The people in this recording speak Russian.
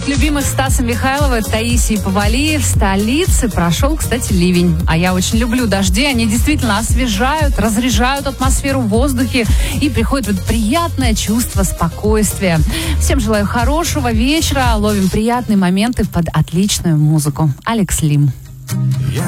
от любимых Стаса Михайлова, Таисии Повалий в столице прошел, кстати, ливень. А я очень люблю дожди. Они действительно освежают, разряжают атмосферу в воздухе и приходит вот приятное чувство спокойствия. Всем желаю хорошего вечера. Ловим приятные моменты под отличную музыку. Алекс Лим.